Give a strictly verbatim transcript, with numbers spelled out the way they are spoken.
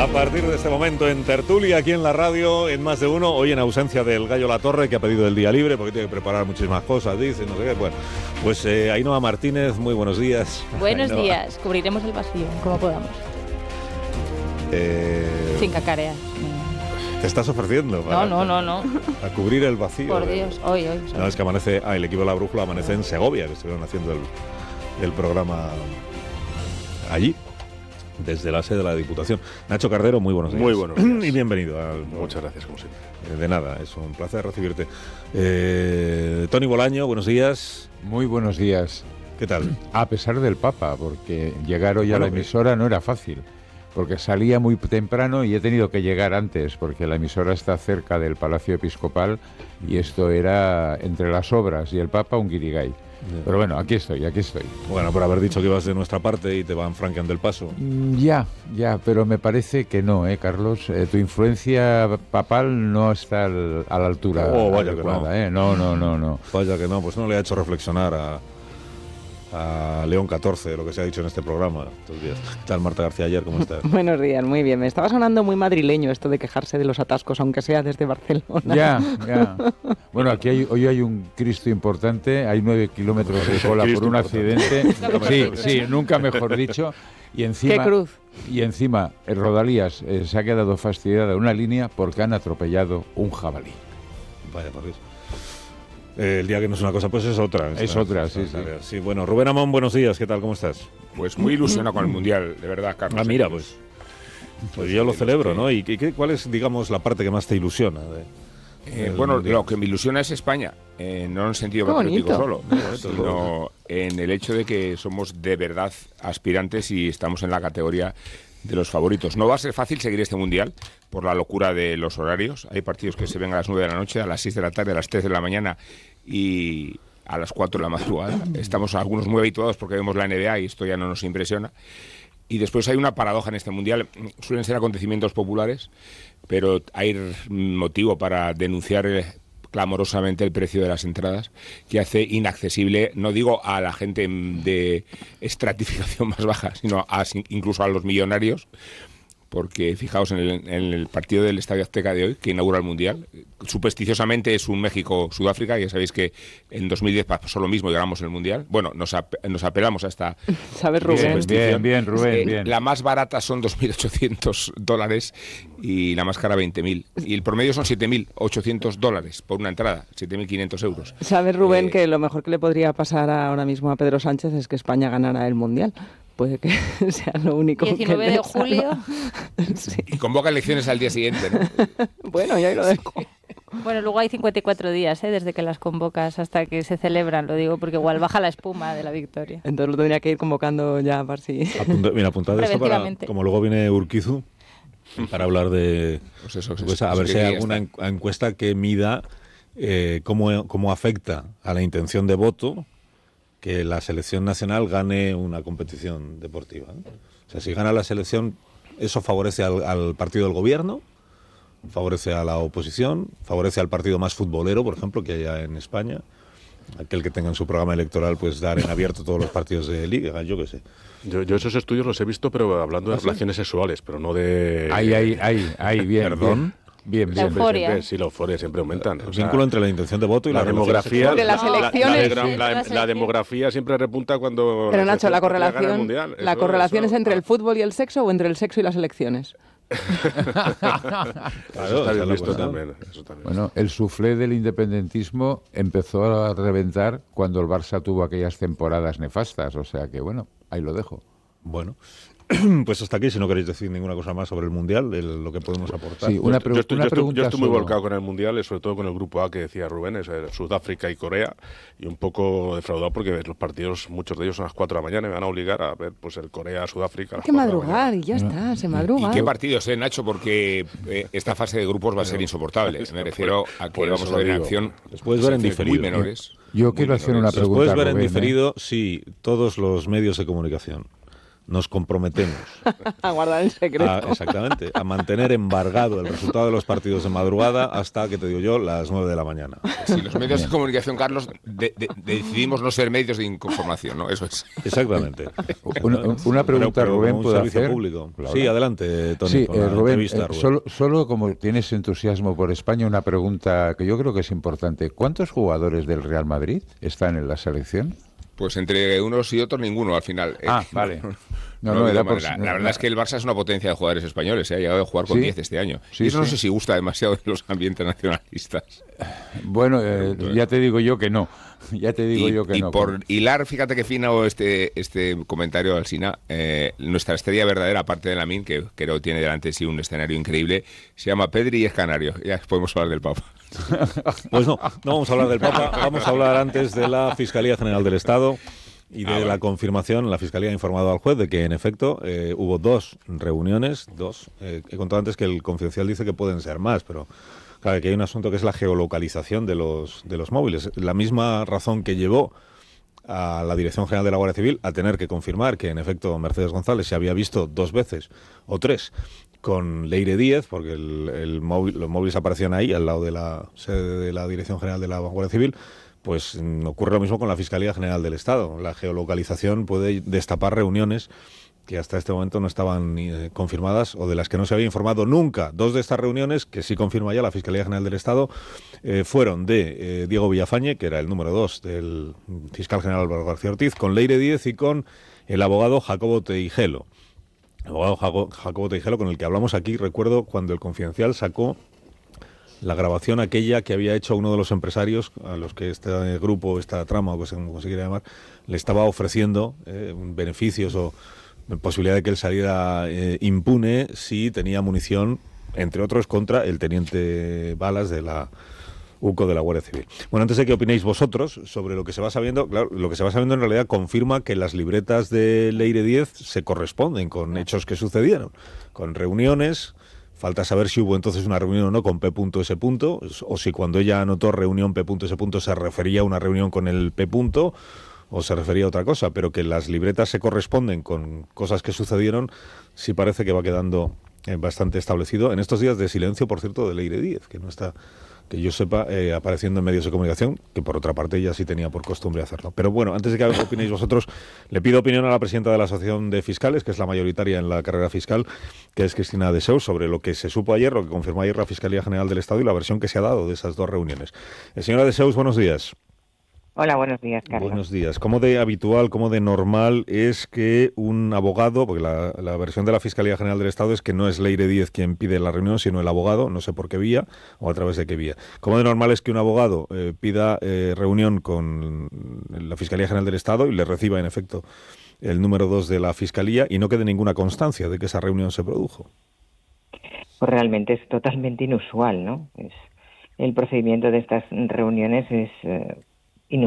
A partir de este momento en tertulia, aquí en la radio, en Más de Uno, hoy en ausencia del Gallo Latorre, que ha pedido el día libre porque tiene que preparar muchísimas cosas, dice, no sé qué. Bueno, pues eh, Ainhoa Martínez, muy buenos días. Buenos Ainhoa. días, cubriremos el vacío, como podamos. Eh, Sin cacarear. ¿Te estás ofreciendo? Para, No, no, no, no. A cubrir el vacío. Por Dios, hoy, hoy. No, es que amanece, ah, el equipo de la Brújula amanece en Segovia, que estuvieron haciendo el, el programa allí, desde la sede de la Diputación. Nacho Cardero, muy buenos días. Muy buenos días. Y bienvenido. Al, Muchas gracias, como siempre. De nada, es un placer recibirte. Eh, Tony Bolaño, buenos días. Muy buenos días. ¿Qué tal? A pesar del Papa, porque llegar hoy Bueno, a la emisora no era fácil, porque salía muy temprano y he tenido que llegar antes, porque la emisora está cerca del Palacio Episcopal y esto era entre las obras y el Papa un guirigay. Pero bueno, aquí estoy, aquí estoy. Bueno, por haber dicho que ibas de nuestra parte y te van franqueando el paso. Mm, Ya, ya, pero me parece que no, ¿eh, Carlos? Eh, tu influencia papal no está al, a la altura Oh, vaya adecuada, que no. ¿eh? No, no, no, no. Vaya que no, pues no le ha hecho reflexionar a, a León catorce, lo que se ha dicho en este programa estos días. ¿Qué tal, Marta García, ayer? ¿Cómo estás? Buenos días, muy bien. Me estaba sonando muy madrileño esto de quejarse de los atascos, aunque sea desde Barcelona. Ya, ya. Bueno, aquí hay, hoy hay un Cristo importante, hay nueve kilómetros de cola por un accidente. Sí, sí, nunca mejor dicho. Y encima, ¡Qué cruz! Y encima, el Rodalías eh, se ha quedado fastidiada una línea porque han atropellado un jabalí. Vaya, por Dios. Eh, el día que no es una cosa, pues es otra. Es otra, sí, sí. Sí, bueno, Rubén Amón, buenos días, ¿qué tal? ¿Cómo estás? Pues muy ilusionado con el Mundial, de verdad, Carlos. Ah, mira, pues, pues yo lo celebro, ¿no? ¿Y qué, cuál es, digamos, la parte que más te ilusiona? De, eh, bueno, mundial? Lo que me ilusiona es España, eh, no en el sentido patriótico solo, sino en el hecho de que somos de verdad aspirantes y estamos en la categoría de los favoritos. No va a ser fácil seguir este Mundial por la locura de los horarios. Hay partidos que se ven a las nueve de la noche, a las seis de la tarde, a las tres de la mañana y a las cuatro de la madrugada. Estamos algunos muy habituados porque vemos la N B A y esto ya no nos impresiona. Y después hay una paradoja en este Mundial. Suelen ser acontecimientos populares, pero hay motivo para denunciar clamorosamente el precio de las entradas, que hace inaccesible, no digo a la gente de estratificación más baja, sino a, incluso a los millonarios, porque fijaos en el, en el partido del Estadio Azteca de hoy, que inaugura el Mundial, supersticiosamente es un México-Sudáfrica, ya sabéis que en dos mil diez pasó lo mismo y ganamos el Mundial. Bueno, nos, ap nos apelamos a esta... ¿Sabes, Rubén? Bien, bien, Rubén, eh, bien. La más barata son dos mil ochocientos dólares y la más cara veinte mil. Y el promedio son siete mil ochocientos dólares por una entrada, siete mil quinientos euros. ¿Sabes, Rubén, eh, que lo mejor que le podría pasar ahora mismo a Pedro Sánchez es que España ganara el Mundial? Puede que sea lo único diecinueve que de julio. Sí. Y convoca elecciones al día siguiente, ¿no? Bueno, ya lo dejo. Bueno, luego hay cincuenta y cuatro días, ¿eh? Desde que las convocas hasta que se celebran, lo digo, porque igual baja la espuma de la victoria. Entonces lo tendría que ir convocando ya para si... Apunta, mira, apuntad esto para, como luego viene Urquizu, para hablar de... Pues eso, pues eso, a ver eso si hay que alguna está. encuesta que mida eh, cómo, cómo afecta a la intención de voto que la selección nacional gane una competición deportiva, ¿no? O sea, si gana la selección, eso favorece al, al partido del gobierno, favorece a la oposición, favorece al partido más futbolero, por ejemplo, que haya en España, aquel que tenga en su programa electoral, pues dar en abierto todos los partidos de liga, yo qué sé. Yo, yo esos estudios los he visto, pero hablando de ¿Ah, sí? relaciones sexuales, pero no de... Ahí, ahí, ahí, ahí, bien. Perdón. Bien, bien. La bien. euforia. Siempre, sí, la euforia siempre aumentan. El O sea, vínculo entre la intención de voto y la, la demografía, Porque las la- la- elecciones- la, Sí, la- la la selección. demografía siempre repunta cuando Pero Nacho, la selección gana el correlación, mundial. la Eso- correlación eso- es entre el fútbol y el sexo o entre el sexo y las elecciones. Claro, Eso está esa bien es la visto cuestión. también. Eso también. Bueno, el suflé del independentismo empezó a reventar cuando el Barça tuvo aquellas temporadas nefastas, o sea que bueno, ahí lo dejo. Bueno, pues hasta aquí, si no queréis decir ninguna cosa más sobre el Mundial, el- lo que podemos aportar. Sí, una, yo, pre yo estoy, una yo estoy- pregunta yo estoy muy solo. volcado con el Mundial, y sobre todo con el grupo A que decía Rubén, es eh, Sudáfrica y Corea, y un poco defraudado porque los partidos, muchos de ellos son a las cuatro de la mañana, y me van a obligar a ver pues el Corea-Sudáfrica. a las Hay que cuatro de la madrugar mañana. y ya está, se ¿Y madruga. qué partidos, eh, Nacho? Porque eh, esta fase de grupos va a ser insoportable. Me refiero a que por eso vamos a lo ver en digo. acción Los puedes ver en selecciones muy diferido. menores. Yo muy quiero hacer una menores. Los pregunta, puedes ver en Rubén, ¿eh? diferido, sí, todos los medios de comunicación. nos comprometemos a guardar el secreto. A, exactamente, a mantener embargado el resultado de los partidos de madrugada hasta, que te digo yo, las nueve de la mañana. Si los medios de comunicación, Carlos, de, de, decidimos no ser medios de información, ¿no? Eso es. Exactamente. Una, una pregunta, pero, pero Rubén, ¿puedo hacer? Público. Sí, adelante, Tony. Sí, eh, Rubén, eh, Rubén. Solo, solo como tienes entusiasmo por España, una pregunta que yo creo que es importante. ¿Cuántos jugadores del Real Madrid están en la selección? Pues entre unos y otros ninguno al final. Ah, vale. No, no, no, era por, la, la verdad es que el Barça es una potencia de jugadores españoles, ¿eh? Ha llegado a jugar con diez ¿Sí? este año. Sí, y eso sí. no sé si gusta demasiado de los ambientes nacionalistas. Bueno, eh, ya te digo yo que no. Ya te digo y, yo que y no. Y por hilar, fíjate que fino este, este comentario, Alsina, eh, nuestra estrella verdadera, aparte de Lamine, que creo tiene delante de sí un escenario increíble, se llama Pedri y es canario. Ya podemos hablar del Papa. Pues no, no vamos a hablar del Papa, vamos a hablar antes de la Fiscalía General del Estado. Y de ah, bueno. la confirmación, la Fiscalía ha informado al juez de que, en efecto, eh, hubo dos reuniones, dos. Eh, he contado antes que el confidencial dice que pueden ser más, pero claro, que hay un asunto que es la geolocalización de los, de los móviles. La misma razón que llevó a la Dirección General de la Guardia Civil a tener que confirmar que, en efecto, Mercedes González se había visto dos veces o tres con Leire Díez, porque el, el móvil, los móviles aparecían ahí, al lado de la sede de la Dirección General de la Guardia Civil. Pues ocurre lo mismo con la Fiscalía General del Estado. La geolocalización puede destapar reuniones que hasta este momento no estaban eh, confirmadas o de las que no se había informado nunca. Dos de estas reuniones, que sí confirma ya la Fiscalía General del Estado, eh, fueron de eh, Diego Villafañe, que era el número dos del fiscal general Álvaro García Ortiz, con Leire Díez y con el abogado Jacobo Teijelo. El abogado Jaco- Jacobo Teijelo, con el que hablamos aquí, recuerdo cuando el Confidencial sacó la grabación aquella que había hecho uno de los empresarios a los que este grupo, esta trama, o como se quiera llamar, le estaba ofreciendo eh, beneficios o posibilidad de que él saliera eh, impune si tenía munición, entre otros, contra el teniente Balas de la U C O de la Guardia Civil. Bueno, antes de que opinéis vosotros sobre lo que se va sabiendo, claro, lo que se va sabiendo en realidad confirma que las libretas de Leire Díez se corresponden con hechos que sucedieron, con reuniones. Falta saber si hubo entonces una reunión o no con P S. O si cuando ella anotó reunión P S. se refería a una reunión con el P. o se refería a otra cosa, pero que las libretas se corresponden con cosas que sucedieron, sí parece que va quedando eh, bastante establecido. En estos días de silencio, por cierto, de Leire Díez, que no está, que yo sepa, eh, apareciendo en medios de comunicación, que por otra parte ella sí tenía por costumbre hacerlo. Pero bueno, antes de que opinéis vosotros, le pido opinión a la presidenta de la Asociación de Fiscales, que es la mayoritaria en la carrera fiscal, que es Cristina Dessous, sobre lo que se supo ayer, lo que confirmó ayer la Fiscalía General del Estado y la versión que se ha dado de esas dos reuniones. Eh, señora Dessous, buenos días. Hola, buenos días, Carlos. Buenos días. ¿Cómo de habitual, cómo de normal es que un abogado, porque la, la versión de la Fiscalía General del Estado es que no es Leire Díez quien pide la reunión, sino el abogado, no sé por qué vía o a través de qué vía? ¿Cómo de normal es que un abogado eh, pida eh, reunión con la Fiscalía General del Estado y le reciba, en efecto, el número dos de la Fiscalía y no quede ninguna constancia de que esa reunión se produjo? Pues realmente es totalmente inusual, ¿no? Es, el procedimiento de estas reuniones es... Eh,